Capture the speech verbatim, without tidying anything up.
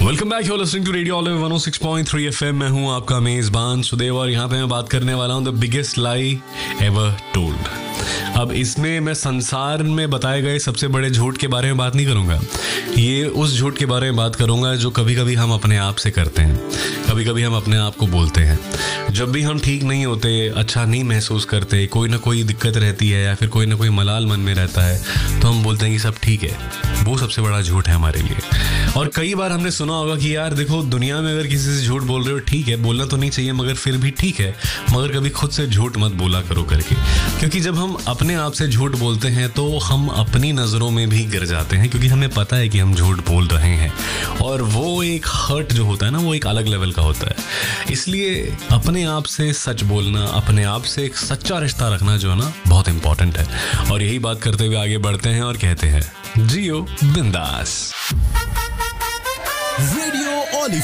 Welcome back, you are listening to radio olive one O six point three FM. मैं हूं आपका मेजबान सुदेव और यहाँ पे मैं बात करने वाला हूं the biggest lie ever told. अब इसमें मैं संसार में बताए गए सबसे बड़े झूठ के बारे में बात नहीं करूंगा। ये उस झूठ के बारे में बात करूंगा जो कभी कभी हम अपने आप से करते हैं, कभी कभी हम अपने आप को बोलते हैं। जब भी हम ठीक नहीं होते, अच्छा नहीं महसूस करते, कोई ना कोई दिक्कत रहती है या फिर कोई ना कोई मलाल मन में रहता है, तो हम बोलते हैं कि सब ठीक है। वो सबसे बड़ा झूठ है हमारे लिए। और कई बार हमने सुना होगा कि यार देखो, दुनिया में अगर किसी से झूठ बोल रहे हो, ठीक है, बोलना तो नहीं चाहिए, मगर फिर भी ठीक है, मगर कभी खुद से झूठ मत बोला करो करके। क्योंकि जब हम अपने आप से झूठ बोलते हैं तो हम अपनी नज़रों में भी गिर जाते हैं, क्योंकि हमें पता है कि हम झूठ बोल रहे हैं। और वो एक हर्ट जो होता है ना, वो एक अलग लेवल का होता है। इसलिए अपने आप से सच बोलना, अपने आप से एक सच्चा रिश्ता रखना जो है ना, बहुत इंपॉर्टेंट है। और यही बात करते हुए आगे बढ़ते हैं और कहते हैं, जियो बिंदास। Radio olive